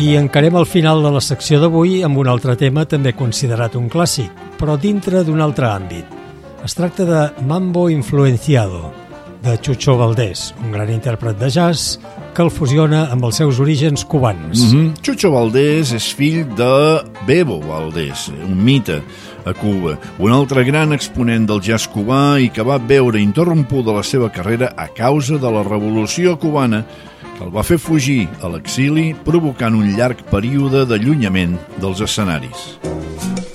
I encarem el final de la secció d'avui amb un altre tema també considerat un clàssic, però dintre d'un altre àmbit. Es tracta de Mambo Influenciado, de Chucho Valdés, un gran intèrpret de jazz que el fusiona amb els seus orígens cubans. Chucho Valdés és fill de Bebo Valdés, un mite a Cuba, un altre gran exponent del jazz cubà i que va veure interrompuda la seva carrera a causa de la revolució cubana que el va fer fugir a l'exili, provocant un llarg període d'allunyament dels escenaris.